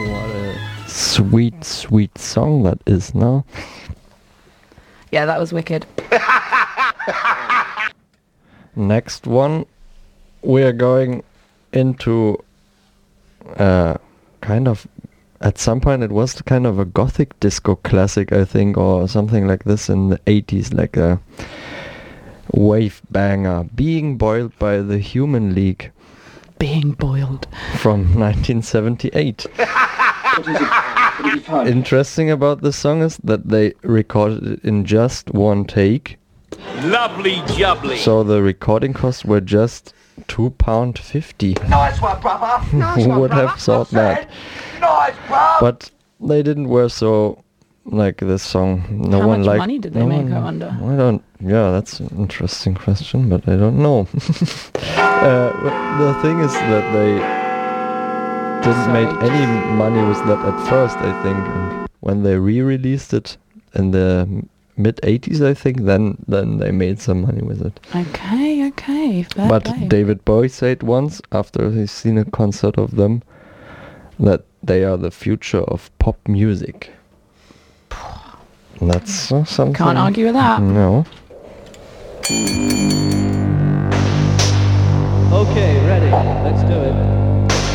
What a sweet, sweet song that is, no? Yeah, that was wicked. Next one, we are going into kind of, at some point it was kind of a gothic disco classic, I think, or something like this in the 80s, like a wave banger, Being Boiled by the Human League. Being boiled. From 1978. Interesting about this song is that they recorded it in just one take. Lovely jubbly. So the recording costs were just £2.50. Nice one, brother. Nice Who one, would brother. have thought that? Nice, bro. But they didn't wear so like this song. No How one much liked. money did they make, I wonder? I don't. Yeah, that's an interesting question, but I don't know. The thing is that they didn't make any money with that at first, I think. And when they re-released it in the mid-80s, I think, then they made some money with it. Okay. Fair But play. David Bowie said once, after he's seen a concert of them, that they are the future of pop music. That's something. Can't argue with that. No. Okay, ready. Let's do it.